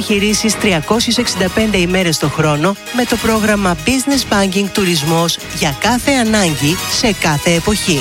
επιχειρήσεις 365 ημέρες το χρόνο με το πρόγραμμα Business Banking Τουρισμός για κάθε ανάγκη σε κάθε εποχή.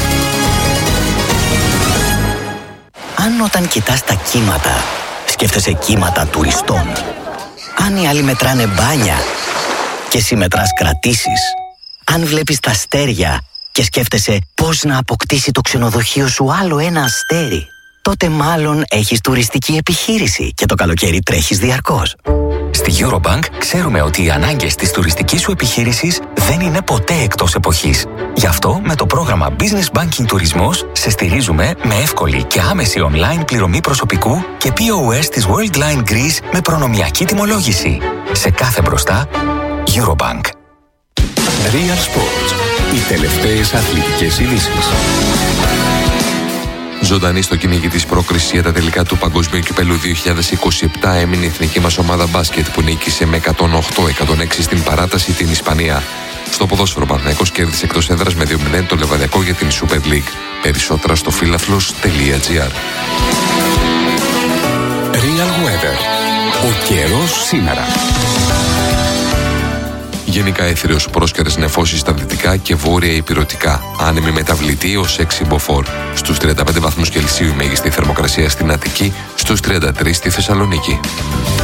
Αν όταν κοιτάς τα κύματα, σκέφτεσαι κύματα τουριστών. Αν οι άλλοι μετράνε μπάνια και εσύ μετράς κρατήσεις. Αν βλέπεις τα αστέρια και σκέφτεσαι πώς να αποκτήσει το ξενοδοχείο σου άλλο ένα αστέρι, τότε μάλλον έχεις τουριστική επιχείρηση και το καλοκαίρι τρέχεις διαρκώς. Στη Eurobank ξέρουμε ότι οι ανάγκες της τουριστικής σου επιχείρησης δεν είναι ποτέ εκτός εποχής. Γι' αυτό με το πρόγραμμα Business Banking Τουρισμός σε στηρίζουμε με εύκολη και άμεση online πληρωμή προσωπικού και POS της Worldline Greece με προνομιακή τιμολόγηση. Σε κάθε μπροστά, Eurobank. Real Sports. Οι τελευταίες αθλητικές ειδήσεις. Ζωντανή στο κυνήγι της πρόκρισης για τα τελικά του Παγκοσμίου Κυπέλλου 2027 έμεινε η εθνική μας ομάδα μπάσκετ που νίκησε με 108-106 στην παράταση την Ισπανία. Στο ποδόσφαιρο Παναθηναϊκός κέρδισε εκτός έδρας με 2-0 το Λεβαδιακό για την Super League. Περισσότερα στο φίλαθλος.gr. Real Weather. Ο καιρός σήμερα. Γενικά έθριος, πρόσκαιρες νεφώσεις στα δυτικά και βόρεια ηπειρωτικά. Άνεμη μεταβλητή ως 6 μποφόρ. Στους 35 βαθμούς Κελσίου η μέγιστη θερμοκρασία στην Αττική, στους 33 στη Θεσσαλονίκη.